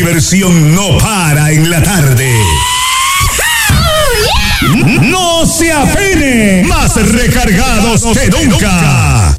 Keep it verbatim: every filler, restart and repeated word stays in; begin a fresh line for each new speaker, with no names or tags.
diversión no para en la tarde. No se apene, más recargados que nunca.